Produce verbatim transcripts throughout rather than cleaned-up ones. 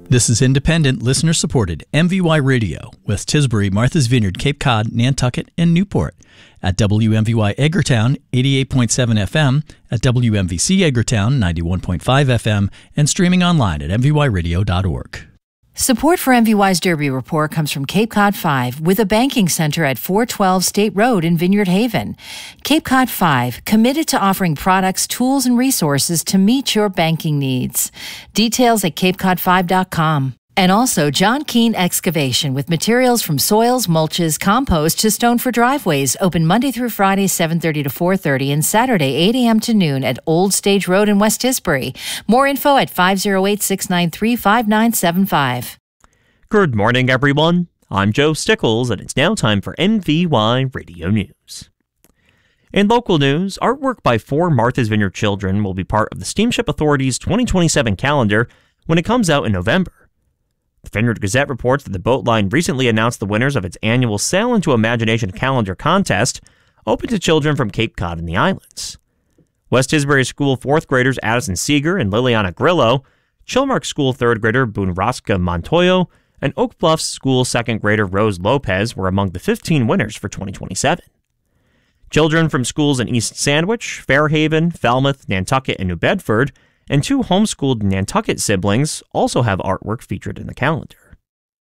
This is independent, listener-supported M V Y Radio, West Tisbury, Martha's Vineyard, Cape Cod, Nantucket, and Newport. At W M V Y Edgartown, eighty-eight point seven F M, at W M V C Edgartown, ninety-one point five F M, and streaming online at m v y radio dot org. Support for M V Y's Derby Report comes from Cape Cod five, with a banking center at four twelve State Road in Vineyard Haven. Cape Cod five, committed to offering products, tools, and resources to meet your banking needs. Details at cape cod five dot com. And also John Keane Excavation, with materials from soils, mulches, compost to stone for driveways. Open Monday through Friday, seven thirty to four thirty, and Saturday, eight a.m. to noon at Old Stage Road in West Tisbury. More info at five oh eight, six nine three, five nine seven five. Good morning, everyone. I'm Joe Stickles, and it's now time for M V Y Radio News. In local news, artwork by four Martha's Vineyard children will be part of the Steamship Authority's twenty twenty-seven calendar when it comes out in November. The Vineyard Gazette reports that the boat line recently announced the winners of its annual Sail into Imagination calendar contest, open to children from Cape Cod and the islands. West Tisbury School fourth graders Addison Seeger and Liliana Grillo, Chilmark School third grader Bunraska Montoyo, and Oak Bluffs School second grader Rose Lopez were among the fifteen winners for twenty twenty-seven. Children from schools in East Sandwich, Fairhaven, Falmouth, Nantucket, and New Bedford, and two homeschooled Nantucket siblings also have artwork featured in the calendar.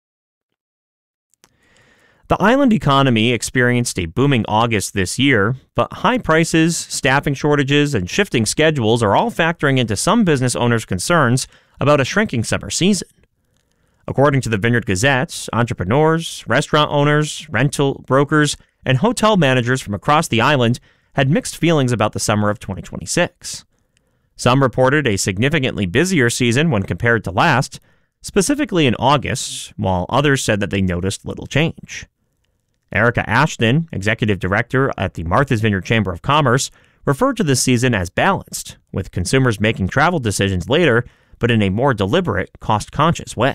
The island economy experienced a booming August this year, but high prices, staffing shortages, and shifting schedules are all factoring into some business owners' concerns about a shrinking summer season. According to the Vineyard Gazette, entrepreneurs, restaurant owners, rental brokers, and hotel managers from across the island had mixed feelings about the summer of twenty twenty-six. Some reported a significantly busier season when compared to last, specifically in August, while others said that they noticed little change. Erica Ashton, executive director at the Martha's Vineyard Chamber of Commerce, referred to this season as balanced, with consumers making travel decisions later, but in a more deliberate, cost-conscious way.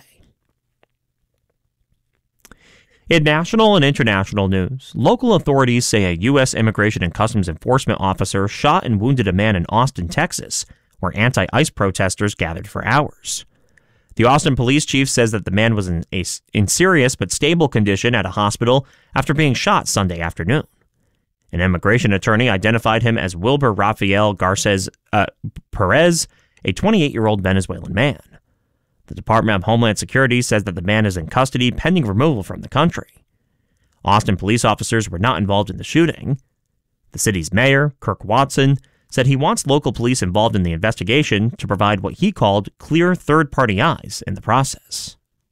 In national and international news, local authorities say a U S Immigration and Customs Enforcement officer shot and wounded a man in Austin, Texas, where anti-ICE protesters gathered for hours. The Austin police chief says that the man was in, a, in serious but stable condition at a hospital after being shot Sunday afternoon. An immigration attorney identified him as Wilber Rafael Garces uh, Perez, a twenty-eight-year-old Venezuelan man. The Department of Homeland Security says that the man is in custody pending removal from the country. Austin police officers were not involved in the shooting. The city's mayor, Kirk Watson, said he wants local police involved in the investigation to provide what he called clear third-party eyes in the process.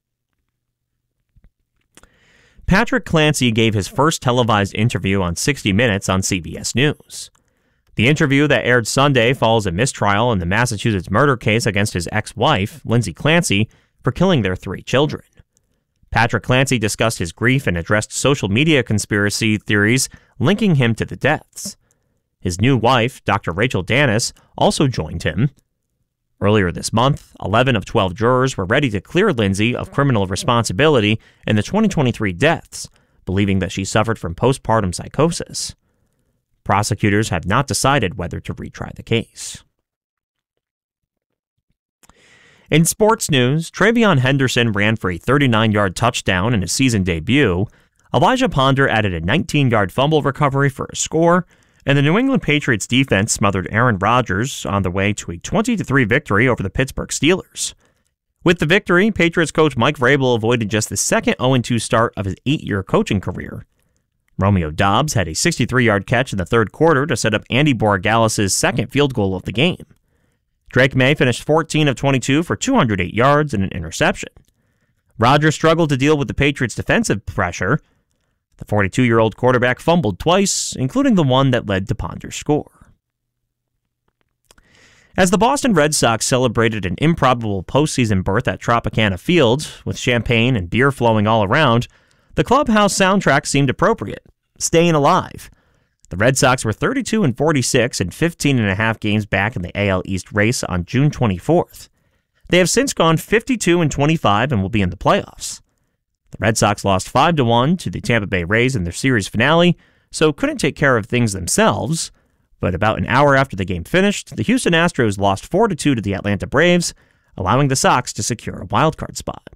Patrick Clancy gave his first televised interview on sixty minutes on C B S News. The interview that aired Sunday follows a mistrial in the Massachusetts murder case against his ex-wife, Lindsay Clancy, for killing their three children. Patrick Clancy discussed his grief and addressed social media conspiracy theories linking him to the deaths. His new wife, Doctor Rachel Danis, also joined him. Earlier this month, eleven of twelve jurors were ready to clear Lindsay of criminal responsibility in the twenty twenty-three deaths, believing that she suffered from postpartum psychosis. Prosecutors have not decided whether to retry the case. In sports news, Travion Henderson ran for a thirty-nine-yard touchdown in his season debut. Elijah Ponder added a nineteen-yard fumble recovery for a score, and the New England Patriots defense smothered Aaron Rodgers on the way to a twenty to three victory over the Pittsburgh Steelers. With the victory, Patriots coach Mike Vrabel avoided just the second oh and two start of his eight-year coaching career. Romeo Doubs had a sixty-three-yard catch in the third quarter to set up Andy Borregales' second field goal of the game. Drake May finished fourteen of twenty-two for two hundred eight yards and an interception. Rodgers struggled to deal with the Patriots' defensive pressure. The forty-two-year-old quarterback fumbled twice, including the one that led to Ponder's score. As the Boston Red Sox celebrated an improbable postseason berth at Tropicana Field, with champagne and beer flowing all around, the clubhouse soundtrack seemed appropriate, Staying Alive. The Red Sox were thirty-two and forty-six and fifteen and a half games back in the A L East race on June twenty-fourth. They have since gone fifty-two and twenty-five and will be in the playoffs. The Red Sox lost five to one to the Tampa Bay Rays in their series finale, so couldn't take care of things themselves. But about an hour after the game finished, the Houston Astros lost four to two to the Atlanta Braves, allowing the Sox to secure a wildcard spot.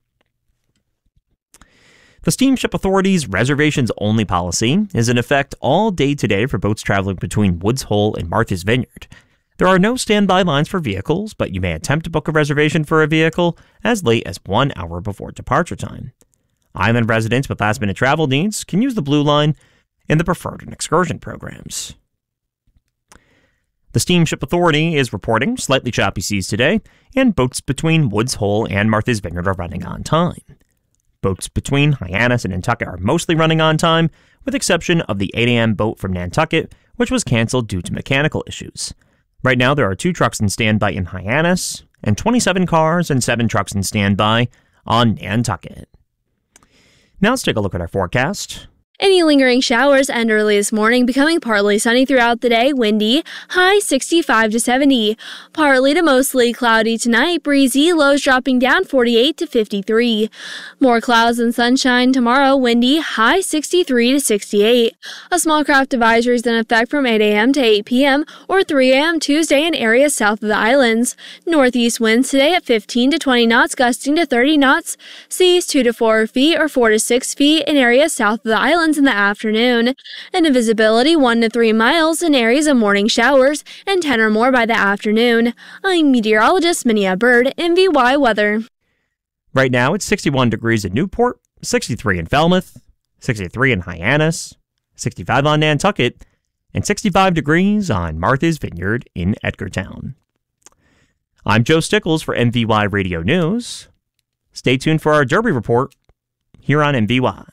The Steamship Authority's reservations-only policy is in effect all day today for boats traveling between Woods Hole and Martha's Vineyard. There are no standby lines for vehicles, but you may attempt to book a reservation for a vehicle as late as one hour before departure time. Island residents with last-minute travel needs can use the Blue Line in the Preferred and Excursion programs. The Steamship Authority is reporting slightly choppy seas today, and boats between Woods Hole and Martha's Vineyard are running on time. Boats between Hyannis and Nantucket are mostly running on time, with exception of the eight a.m. boat from Nantucket, which was canceled due to mechanical issues. Right now, there are two trucks in standby in Hyannis, and twenty-seven cars and seven trucks in standby on Nantucket. Now let's take a look at our forecast. Any lingering showers end early this morning, becoming partly sunny throughout the day, windy, high sixty-five to seventy. Partly to mostly cloudy tonight, breezy, lows dropping down forty-eight to fifty-three. More clouds and sunshine tomorrow, windy, high sixty-three to sixty-eight. A small craft advisory is in effect from eight a.m. to eight p.m. or three a.m. Tuesday in areas south of the islands. Northeast winds today at fifteen to twenty knots, gusting to thirty knots. Seas two to four feet or four to six feet in areas south of the islands in the afternoon, and a visibility one to three miles in areas of morning showers and ten or more by the afternoon. I'm meteorologist Minia Bird, M V Y Weather. Right now it's sixty-one degrees in Newport, sixty-three in Falmouth, sixty-three in Hyannis, sixty-five on Nantucket, and sixty-five degrees on Martha's Vineyard in Edgartown. I'm Joe Stickles for M V Y Radio News. Stay tuned for our Derby Report here on M V Y.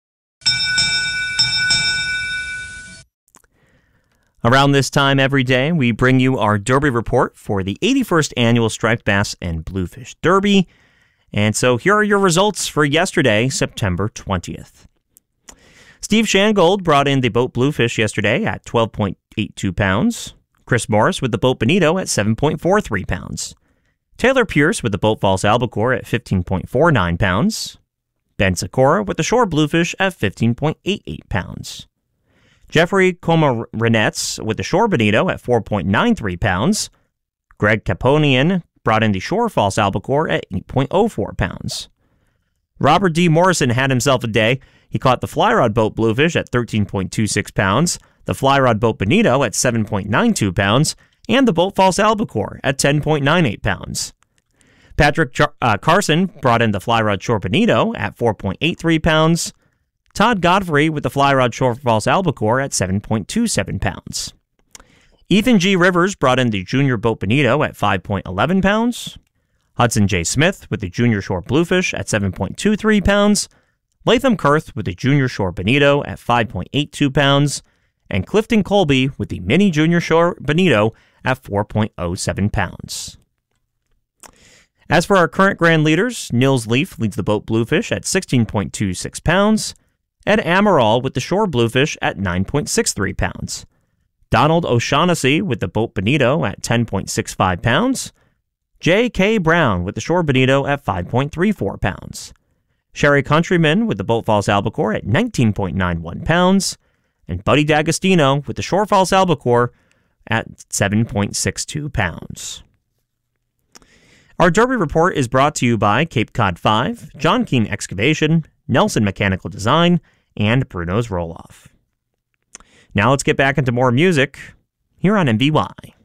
Around this time every day, we bring you our Derby Report for the eighty-first Annual Striped Bass and Bluefish Derby. And so here are your results for yesterday, September twentieth. Steve Shangold brought in the boat Bluefish yesterday at twelve point eight two pounds. Chris Morris with the boat Bonito at seven point four three pounds. Taylor Pierce with the boat False Albacore at fifteen point four nine pounds. Ben Sikora with the Shore Bluefish at fifteen point eight eight pounds. Jeffrey Comarinets with the Shore Bonito at four point nine three pounds. Greg Caponian brought in the Shore False Albacore at eight point oh four pounds. Robert D. Morrison had himself a day. He caught the Fly Rod Boat Bluefish at thirteen point two six pounds, the Fly Rod Boat Bonito at seven point nine two pounds, and the Boat False Albacore at ten point nine eight pounds. Patrick Char- uh, Carson brought in the Fly Rod Shore Bonito at four point eight three pounds. Todd Godfrey with the Fly Rod Shore False Albacore at seven point two seven pounds. Ethan G. Rivers brought in the Junior Boat Bonito at five point one one pounds. Hudson J. Smith with the Junior Shore Bluefish at seven point two three pounds. Latham Kurth with the Junior Shore Bonito at five point eight two pounds. And Clifton Colby with the Mini Junior Shore Bonito at four point oh seven pounds. As for our current grand leaders, Nils Leaf leads the boat Bluefish at sixteen point two six pounds. Ed Amaral with the Shore Bluefish at nine point six three pounds. Donald O'Shaughnessy with the boat Bonito at ten point six five pounds. J K. Brown with the Shore Bonito at five point three four pounds. Sherry Countryman with the boat False Albacore at nineteen point nine one pounds. And Buddy D'Agostino with the Shore False Albacore at seven point six two pounds. Our Derby Report is brought to you by Cape Cod five, John Keane Excavation, Nelson Mechanical Design, and Bruno's Roll-Off. Now let's get back into more music here on M V Y.